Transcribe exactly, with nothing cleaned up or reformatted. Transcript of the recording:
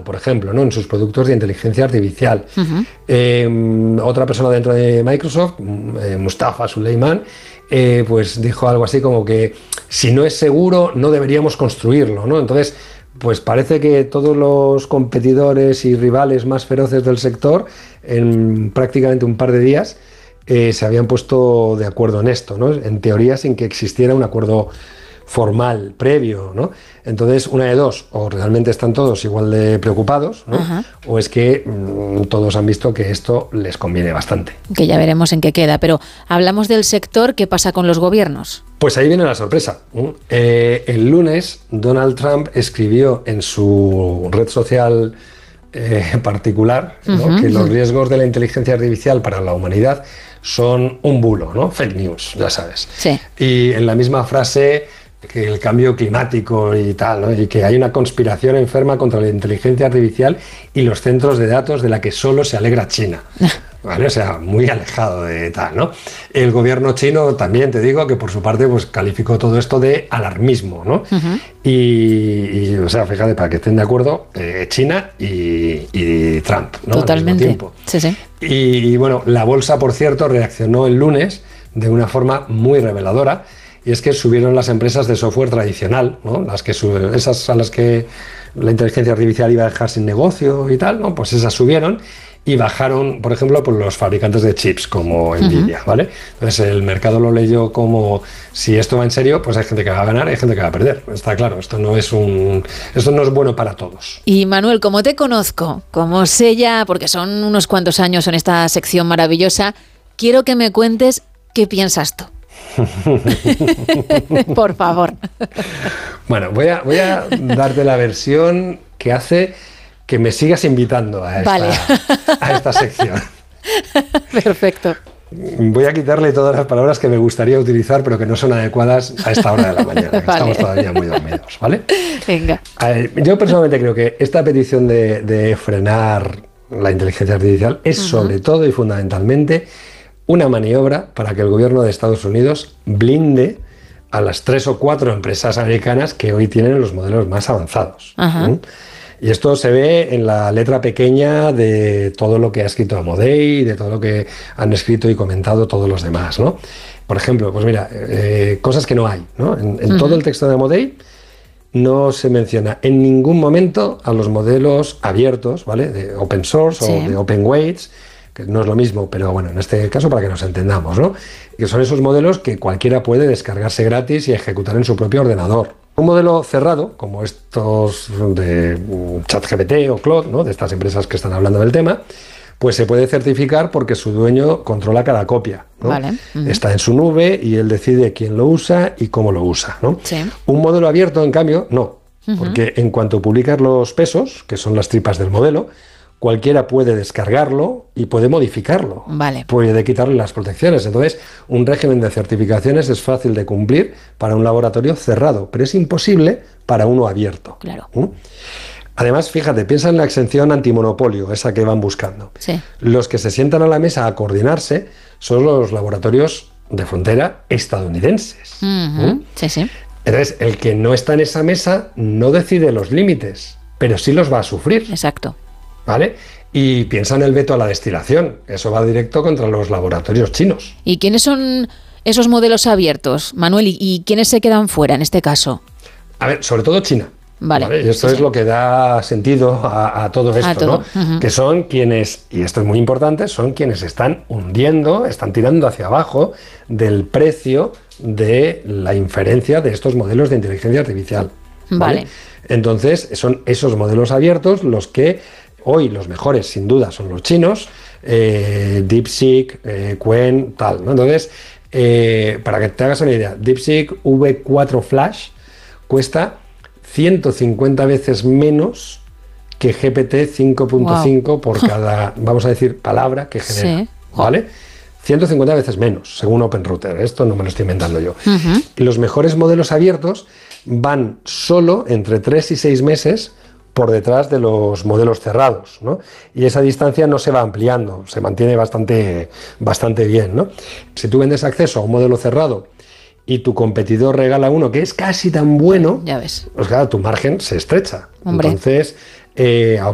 por ejemplo, ¿no? En sus productos de inteligencia artificial. Uh-huh. Eh, otra persona dentro de Microsoft, eh, Mustafa Suleyman, eh, pues dijo algo así como que si no es seguro, no deberíamos construirlo, ¿no? Entonces, pues parece que todos los competidores y rivales más feroces del sector, en prácticamente un par de días, eh, se habían puesto de acuerdo en esto, ¿no? En teoría, sin que existiera un acuerdo formal, previo, ¿no? Entonces, una de dos, o realmente están todos igual de preocupados, ¿no? Uh-huh. O es que mmm, todos han visto que esto les conviene bastante. Que ya veremos en qué queda, pero hablamos del sector, ¿qué pasa con los gobiernos? Pues ahí viene la sorpresa. Eh, el lunes, Donald Trump escribió en su red social eh, particular, ¿no? Uh-huh. que los riesgos de la inteligencia artificial para la humanidad son un bulo, ¿no? Fake news, ya sabes. Sí. Y en la misma frase que el cambio climático y tal, ¿no? Y que hay una conspiración enferma contra la inteligencia artificial y los centros de datos de la que solo se alegra China. ¿Vale? O sea, muy alejado de tal, ¿no? El gobierno chino también, te digo, que por su parte pues calificó todo esto de alarmismo, ¿no? Uh-huh. y, y, o sea, fíjate, para que estén de acuerdo, eh, China y, y Trump, ¿no? Totalmente. Al mismo tiempo. Sí, sí. Y, y bueno, la bolsa, por cierto, reaccionó el lunes de una forma muy reveladora. Y es que subieron las empresas de software tradicional, ¿no? Las que sub- esas a las que la inteligencia artificial iba a dejar sin negocio y tal, ¿no? Pues esas subieron y bajaron, por ejemplo, por los fabricantes de chips como Nvidia, uh-huh. ¿vale? Entonces el mercado lo leyó como si esto va en serio, pues hay gente que va a ganar, hay gente que va a perder. Está claro, esto no es un, esto no es bueno para todos. Y Manuel, como te conozco, como sé ya, porque son unos cuantos años en esta sección maravillosa, quiero que me cuentes qué piensas tú. Por favor. Bueno, voy a, voy a darte la versión que hace que me sigas invitando a esta, vale. a esta sección. Perfecto. Voy a quitarle todas las palabras que me gustaría utilizar, pero que no son adecuadas a esta hora de la mañana, que vale. Estamos todavía muy dormidos, ¿vale? Venga. Yo personalmente creo que esta petición de, de frenar la inteligencia artificial es uh-huh. sobre todo y fundamentalmente una maniobra para que el gobierno de Estados Unidos blinde a las tres o cuatro empresas americanas que hoy tienen los modelos más avanzados. Uh-huh. ¿Mm? Y esto se ve en la letra pequeña de todo lo que ha escrito Amodei, de todo lo que han escrito y comentado todos los demás, ¿no? Por ejemplo, pues mira, eh, cosas que no hay, ¿no? En, en uh-huh. todo el texto de Amodei no se menciona en ningún momento a los modelos abiertos, ¿vale? De open source sí. o de open weights, que no es lo mismo, pero bueno, en este caso para que nos entendamos, ¿no? Que son esos modelos que cualquiera puede descargarse gratis y ejecutar en su propio ordenador. Un modelo cerrado, como estos de ChatGPT o Claude, ¿no? De estas empresas que están hablando del tema, pues se puede certificar porque su dueño controla cada copia, ¿no? Vale. Uh-huh. Está en su nube y él decide quién lo usa y cómo lo usa, ¿no? Sí. Un modelo abierto, en cambio, no. Uh-huh. Porque en cuanto publicas los pesos, que son las tripas del modelo, cualquiera puede descargarlo y puede modificarlo. Vale. Puede quitarle las protecciones. Entonces, un régimen de certificaciones es fácil de cumplir para un laboratorio cerrado, pero es imposible para uno abierto. Claro. ¿Mm? Además, fíjate, piensa en la exención antimonopolio, esa que van buscando. Sí. Los que se sientan a la mesa a coordinarse son los laboratorios de frontera estadounidenses. Uh-huh. ¿Mm? Sí, sí. Entonces, el que no está en esa mesa no decide los límites, pero sí los va a sufrir. Exacto. ¿Vale? Y piensa en el veto a la destilación. Eso va directo contra los laboratorios chinos. ¿Y quiénes son esos modelos abiertos, Manuel? ¿Y, y quiénes se quedan fuera en este caso? A ver, sobre todo China. Vale. ¿Vale? Y esto sí, es sí. lo que da sentido a, a todo esto, a todo. ¿no? Uh-huh. Que son quienes, y esto es muy importante, son quienes están hundiendo, están tirando hacia abajo del precio de la inferencia de estos modelos de inteligencia artificial. ¿Vale? Vale. Entonces, son esos modelos abiertos los que hoy los mejores, sin duda, son los chinos, eh, DeepSeek, eh, Qwen, tal, ¿no? Entonces, eh, para que te hagas una idea, DeepSeek V cuatro Flash cuesta ciento cincuenta veces menos que G P T cinco punto cinco wow. por cada, vamos a decir, palabra que genera, sí. ¿vale? ciento cincuenta veces menos, según OpenRouter. Esto no me lo estoy inventando yo. Uh-huh. Y los mejores modelos abiertos van solo entre tres y seis meses por detrás de los modelos cerrados, ¿no? Y esa distancia no se va ampliando, se mantiene bastante, bastante bien, ¿no? Si tú vendes acceso a un modelo cerrado y tu competidor regala uno que es casi tan bueno, ya ves. Pues claro, tu margen se estrecha. Hombre. Entonces, eh,